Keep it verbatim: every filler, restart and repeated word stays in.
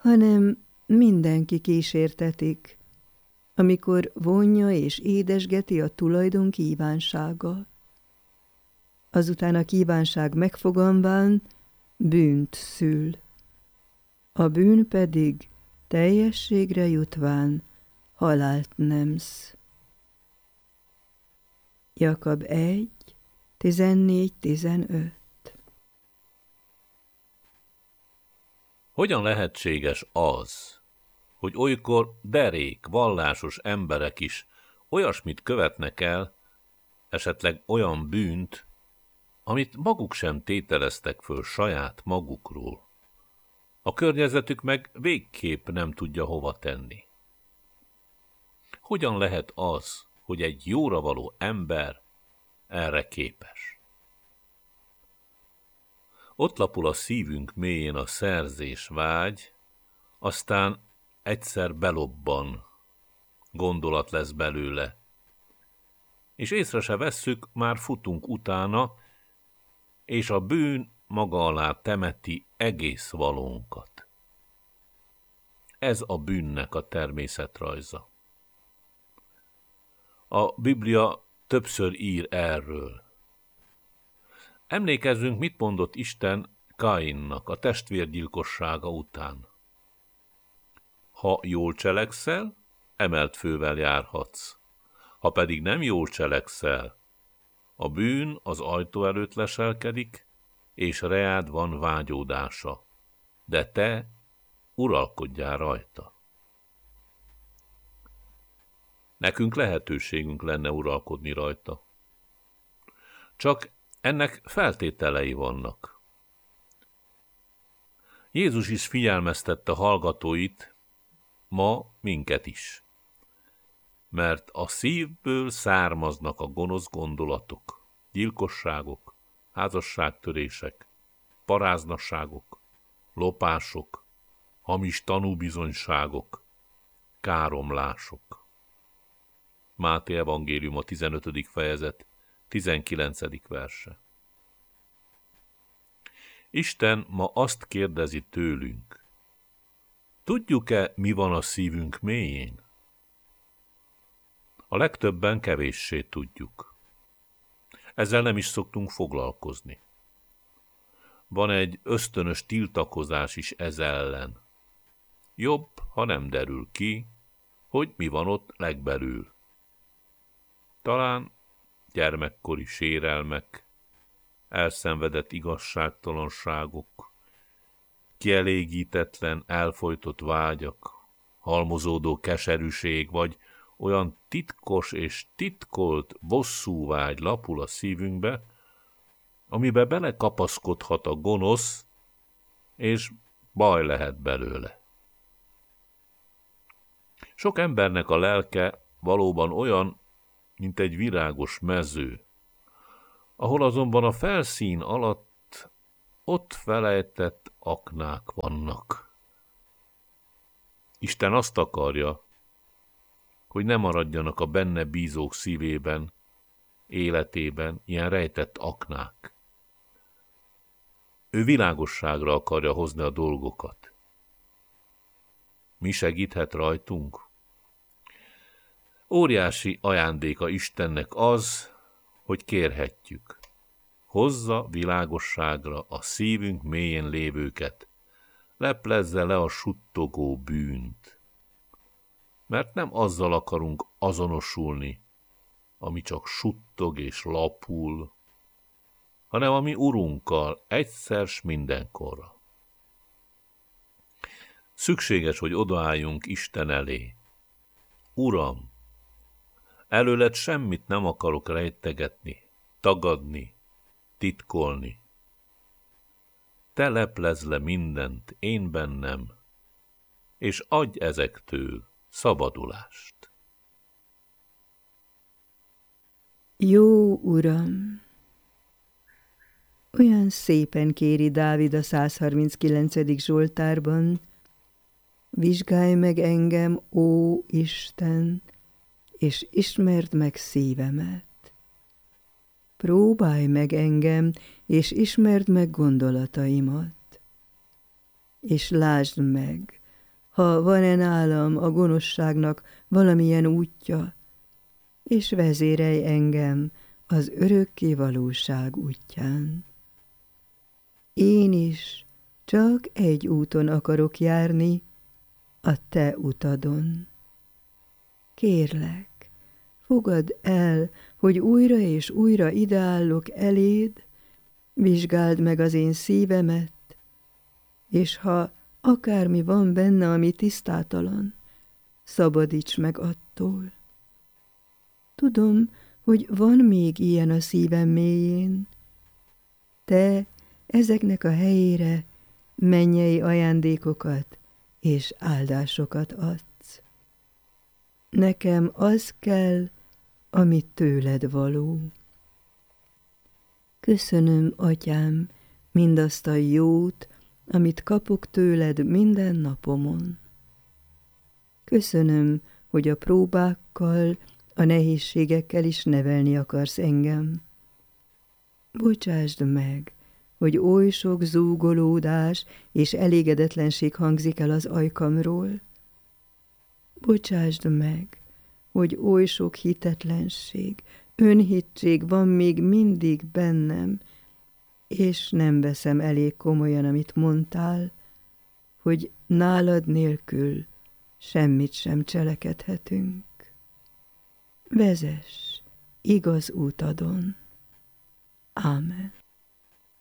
hanem mindenki kísértetik, amikor vonja és édesgeti a tulajdon kívánsága. Azután a kívánság megfoganván bűnt szül. A bűn pedig teljességre jutván halált nemsz. Jakab egy, tizennégy-tizenöt. Hogyan lehetséges az, hogy olykor derék, vallásos emberek is olyasmit követnek el, esetleg olyan bűnt, amit maguk sem tételeztek föl saját magukról. A környezetük meg végképp nem tudja hova tenni. Hogyan lehet az, hogy egy jóra való ember erre képes? Ott lapul a szívünk mélyén a szerzés vágy, aztán egyszer belobban, gondolat lesz belőle, és észre se vesszük, már futunk utána, és a bűn maga alá temeti egész valónkat. Ez a bűnnek a természetrajza. A Biblia többször ír erről. Emlékezzünk, mit mondott Isten Káinnak a testvérgyilkossága után. Ha jól cselekszel, emelt fővel járhatsz. Ha pedig nem jól cselekszel, a bűn az ajtó előtt leselkedik, és reád van vágyódása, de te uralkodjál rajta. Nekünk lehetőségünk lenne uralkodni rajta. Csak ennek feltételei vannak. Jézus is figyelmeztette hallgatóit, ma minket is. Mert a szívből származnak a gonosz gondolatok, gyilkosságok, házasságtörések, paráznasságok, lopások, hamis tanúbizonyságok, káromlások. Máté evangélium a tizenötödik fejezet, tizenkilencedik verse. Isten ma azt kérdezi tőlünk, tudjuk-e, mi van a szívünk mélyén? A legtöbben kevéssé tudjuk. Ezzel nem is szoktunk foglalkozni. Van egy ösztönös tiltakozás is ez ellen. Jobb, ha nem derül ki, hogy mi van ott legbelül. Talán gyermekkori sérelmek, elszenvedett igazságtalanságok, kielégítetlen, elfojtott vágyak, halmozódó keserűség, vagy olyan titkos és titkolt bosszúvágy lapul a szívünkbe, amibe belekapaszkodhat a gonosz, és baj lehet belőle. Sok embernek a lelke valóban olyan, mint egy virágos mező, ahol azonban a felszín alatt ott felejtett aknák vannak. Isten azt akarja, hogy ne maradjanak a benne bízók szívében, életében ilyen rejtett aknák. Ő világosságra akarja hozni a dolgokat. Mi segíthet rajtunk? Óriási ajándéka Istennek az, hogy kérhetjük. Hozza világosságra a szívünk mélyén lévőket, leplezze le a suttogó bűnt. Mert nem azzal akarunk azonosulni, ami csak suttog és lapul, hanem a mi Urunkkal egyszer s mindenkorra. Szükséges, hogy odaálljunk Isten elé. Uram, előled semmit nem akarok rejtegetni, tagadni, titkolni. Te leplezd le mindent én bennem, és adj ezektől szabadulást. Jó Uram! Olyan szépen kéri Dávid a százharminckilencedik Zsoltárban, vizsgálj meg engem, ó Isten, és ismerd meg szívemet. Próbálj meg engem, és ismerd meg gondolataimat. És lásd meg, ha van-e nálam a gonoszságnak valamilyen útja, és vezérelj engem az örökké valóság útján. Én is csak egy úton akarok járni, a te utadon. Kérlek, fogadd el, hogy újra és újra ideállok eléd, vizsgáld meg az én szívemet, és ha akármi van benne, ami tisztátalan, szabadíts meg attól. Tudom, hogy van még ilyen a szívem mélyén. Te ezeknek a helyére mennyei ajándékokat és áldásokat adsz. Nekem az kell, amit tőled való. Köszönöm, Atyám, mindazt a jót, amit kapok tőled minden napomon. Köszönöm, hogy a próbákkal, a nehézségekkel is nevelni akarsz engem. Bocsásd meg, hogy oly sok zúgolódás és elégedetlenség hangzik el az ajkamról. Bocsásd meg, hogy oly sok hitetlenség, önhittség van még mindig bennem, és nem veszem elég komolyan, amit mondtál, hogy nálad nélkül semmit sem cselekedhetünk. Vezess igaz útadon. Ámen.